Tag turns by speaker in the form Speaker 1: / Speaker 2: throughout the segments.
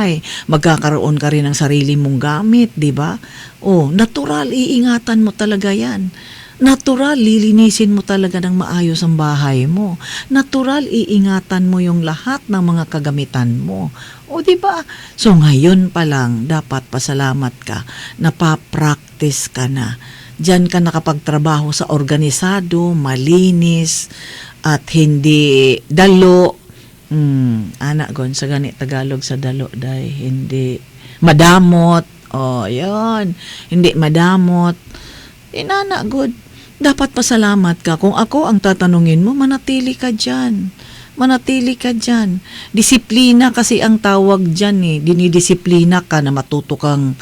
Speaker 1: bahay, magkakaroon ka rin ng sarili mong gamit, di ba? Natural, iingatan mo talaga yan. Natural, lilinisin mo talaga ng maayos ang bahay mo. Natural, iingatan mo yung lahat ng mga kagamitan mo. Di ba? So ngayon pa lang, dapat pasalamat ka, napapractice ka na. Diyan ka nakapagtrabaho sa organisado, malinis, at hindi dalo. Anak gon sa gani Tagalog sa dalo day, hindi madamot. Yan. Hindi madamot. Inana good. Dapat pasalamat ka. Kung ako ang tatanungin mo, manatili ka dyan. Manatili ka dyan. Disiplina kasi ang tawag dyan eh. Dinidisiplina ka na matuto kang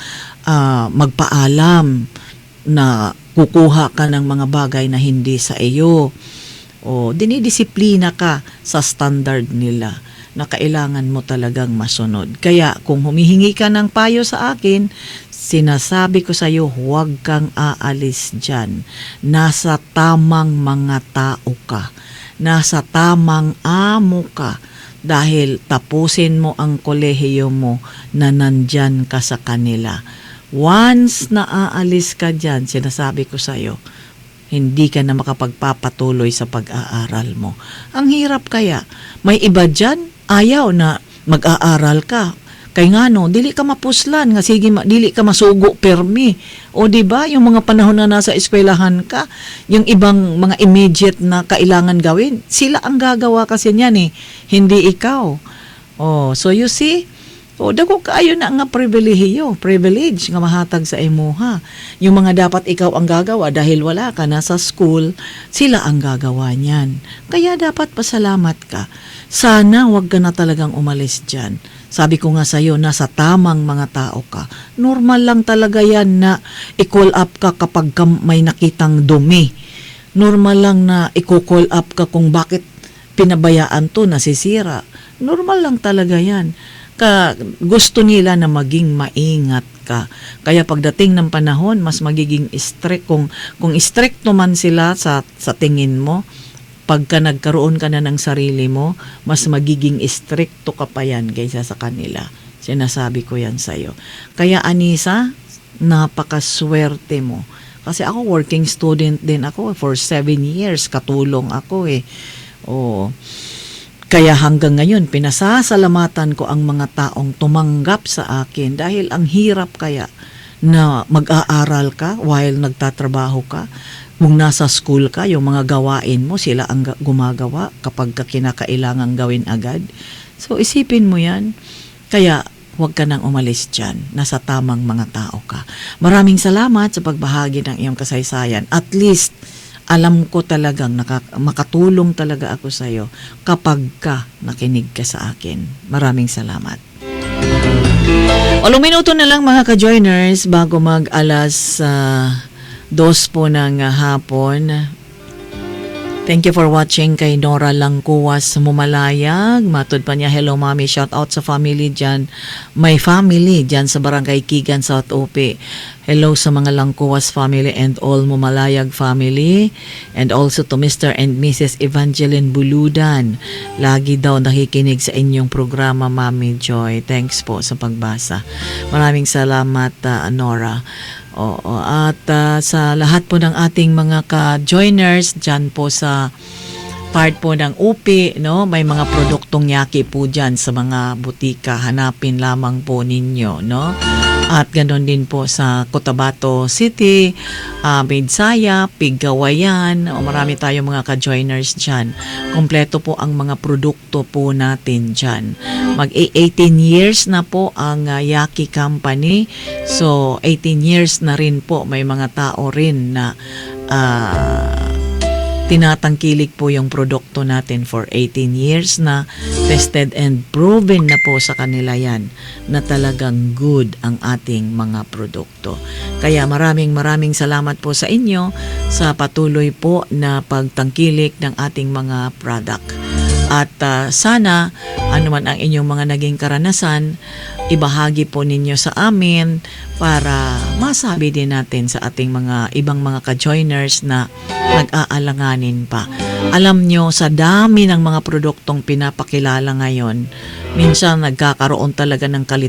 Speaker 1: magpaalam na kukuha ka ng mga bagay na hindi sa iyo. Dinidisiplina ka sa standard nila na kailangan mo talagang masunod. Kaya kung humihingi ka ng payo sa akin, sinasabi ko sa iyo, huwag kang aalis dyan. Nasa tamang mga tao ka. Nasa tamang amo ka. Dahil tapusin mo ang kolehiyo mo na nandyan ka sa kanila. Once na aalis ka dyan, sinasabi ko sa iyo, hindi ka na makapagpapatuloy sa pag-aaral mo. Ang hirap kaya. May iba dyan, ayaw na mag-aaral ka. Kaya nga dili ka mapuslan, nga sige, dili ka masugo permi. Di ba, yung mga panahon na nasa eskwelahan ka, yung ibang mga immediate na kailangan gawin, sila ang gagawa kasi niyan hindi ikaw. So you see, dako kaayo na nga privilege nga mahatag sa imuha. Yung mga dapat ikaw ang gagawa dahil wala ka na sa school, sila ang gagawa niyan. Kaya dapat pasalamat ka. Sana wag ka na talagang umalis dyan. Sabi ko nga sa'yo, nasa tamang mga tao ka. Normal lang talaga yan na i-call up ka kapag may nakitang dumi. Normal lang na i-call up ka kung bakit pinabayaan to, nasisira. Normal lang talaga yan. Gusto nila na maging maingat ka. Kaya pagdating ng panahon, mas magiging strict. Kung stricto man sila sa tingin mo, pagka nagkaroon ka na ng sarili mo, mas magiging stricto ka pa yan kaysa sa kanila. Sinasabi ko yan sa'yo. Kaya Anisa, napakaswerte mo. Kasi ako working student din ako for 7 years. Katulong ako Kaya hanggang ngayon, pinasasalamatan ko ang mga taong tumanggap sa akin dahil ang hirap kaya na mag-aaral ka while nagtatrabaho ka. Kung nasa school ka, yung mga gawain mo, sila ang gumagawa kapag kinakailangan gawin agad. So, isipin mo yan. Kaya, huwag ka nang umalis dyan. Nasa tamang mga tao ka. Maraming salamat sa pagbahagi ng iyong kasaysayan. At least, alam ko talagang makatulong talaga ako sa iyo kapag ka nakinig ka sa akin. Maraming salamat. 8 minuto na lang mga ka-joiners bago mag-alas 2 po ng hapon. Thank you for watching kay Nora Langkuwas Mumalayag. Matod pa niya, hello mami, shout out sa family dyan. My family dyan sa Barangay Kigan, South Ope. Hello sa mga Langkuwas family and all Mumalayag family. And also to Mr. and Mrs. Evangeline Buludan. Lagi daw nakikinig sa inyong programa, Mami Joy. Thanks po sa pagbasa. Maraming salamat, Nora. At sa lahat po ng ating mga ka-joiners dyan po sa part po ng UPI, may mga produktong yaki po dyan sa mga butika. Hanapin lamang po ninyo, At ganoon din po sa Cotabato City, Midsaya, Piggawayan, marami tayong mga ka-joiners dyan. Kompleto po ang mga produkto po natin dyan. Mag-18 years na po ang Yaki Company. So, 18 years na rin po. May mga tao rin na tinatangkilik po yung produkto natin for 18 years na tested and proven na po sa kanila yan na talagang good ang ating mga produkto. Kaya maraming salamat po sa inyo sa patuloy po na pagtangkilik ng ating mga product. At sana, anuman ang inyong mga naging karanasan, ibahagi po ninyo sa amin para masabi din natin sa ating mga ibang mga ka-joiners na nag-aalanganin pa. Alam nyo, sa dami ng mga produktong pinapakilala ngayon, minsan nagkakaroon talaga ng